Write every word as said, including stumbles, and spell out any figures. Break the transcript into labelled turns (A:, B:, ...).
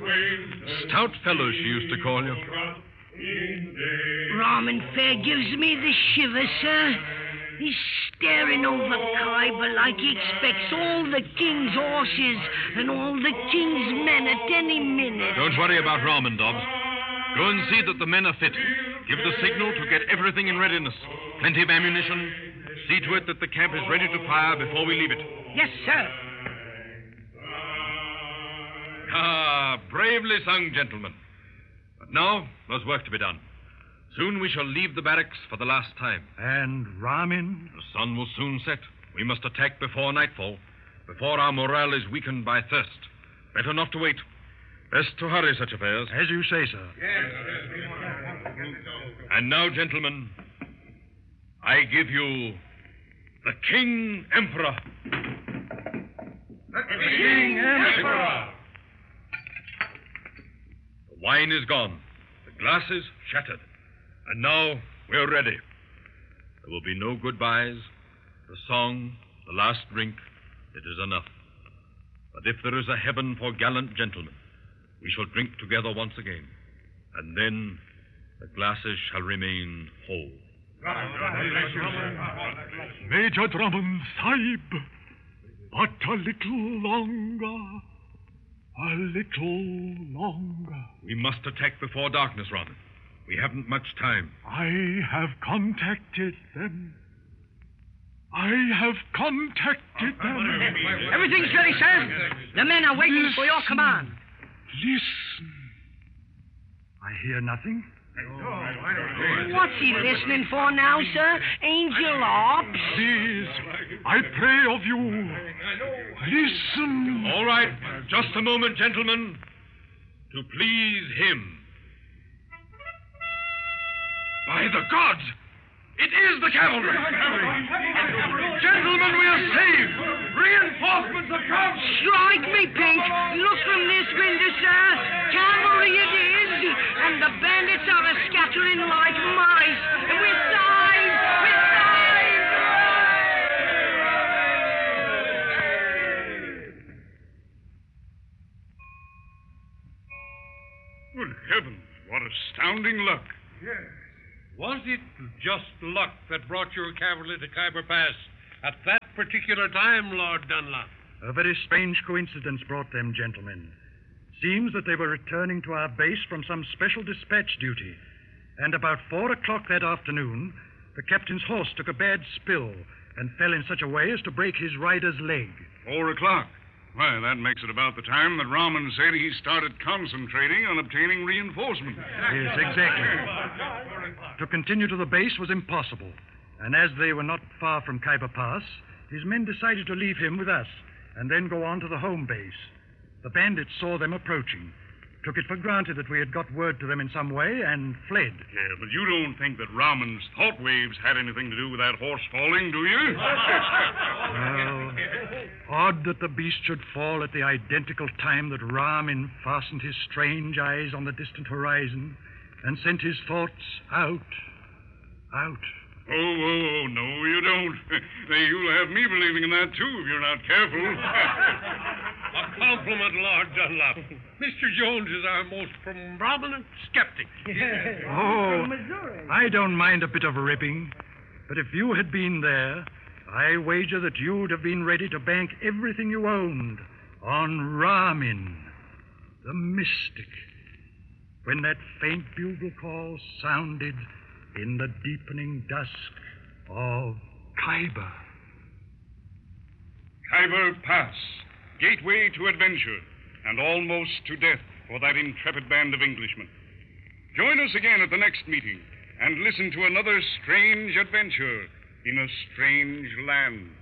A: Stout fellow, she used to call you.
B: Ramen fair gives me the shiver, sir. He's staring over Khyber like he expects all the king's horses and all the king's men at any minute.
A: Don't worry about Ramen, Dobbs. Go and see that the men are fit. Give the signal to get everything in readiness. Plenty of ammunition. See to it that the camp is ready to fire before we leave it.
B: Yes, sir.
A: Ah, bravely sung, gentlemen. But now, there's work to be done. Soon we shall leave the barracks for the last time.
C: And Ramin?
A: The sun will soon set. We must attack before nightfall, before our morale is weakened by thirst. Better not to wait. Best to hurry such affairs.
C: As you say, sir.
A: And now, gentlemen, I give you the King Emperor.
C: The King Emperor!
A: The wine is gone. The glasses shattered. And now we're ready. There will be no goodbyes. The song, the last drink, it is enough. But if there is a heaven for gallant gentlemen, we shall drink together once again. And then the glasses shall remain whole.
C: Major Drummond, Sahib, but a little longer. A little longer.
A: We must attack before darkness, Ramen. We haven't much time.
C: I have contacted them. I have contacted them.
B: Everything's ready, sir. The men are waiting
C: Listen.
B: for your command.
C: Listen. I hear nothing.
B: What's he listening for now, sir? Angel Ops?
C: Please, I pray of you. Listen.
A: All right. Just a moment, gentlemen. To please him. By the gods! It is the cavalry! Gentlemen, we are saved! Reinforcements have come!
B: Strike me, Pink! Look from this window, sir! Cavalry it is! And the bandits are a-scattering like mice! And we're saved! We're saved!
D: Good heavens, what astounding luck.
E: Yes. Was it just luck that brought your cavalry to Khyber Pass at that particular time, Lord Dunlop?
C: A very strange coincidence brought them, gentlemen. Seems that they were returning to our base from some special dispatch duty. And about four o'clock that afternoon, the captain's horse took a bad spill and fell in such a way as to break his rider's leg.
D: Four o'clock. Why, that makes it about the time that Raman said he started concentrating on obtaining reinforcements.
C: Yes, exactly. To continue to the base was impossible. And as they were not far from Khyber Pass, his men decided to leave him with us and then go on to the home base. The bandits saw them approaching, took it for granted that we had got word to them in some way, and fled.
D: Yeah, but you don't think that Raman's thought waves had anything to do with that horse falling, do you?
C: Well, odd that the beast should fall at the identical time that Ramin fastened his strange eyes on the distant horizon and sent his thoughts out, out.
D: Oh, oh, oh, no, you don't. You'll have me believing in that, too, if you're not careful.
E: A compliment, Lord Dunlop. Mister Jones is our most prominent skeptic.
C: Oh, I don't mind a bit of ribbing, but if you had been there, I wager that you'd have been ready to bank everything you owned on Ramin, the mystic, when that faint bugle call sounded in the deepening dusk of Khyber.
D: Khyber Pass, gateway to adventure, and almost to death for that intrepid band of Englishmen. Join us again at the next meeting and listen to another strange adventure in a strange land.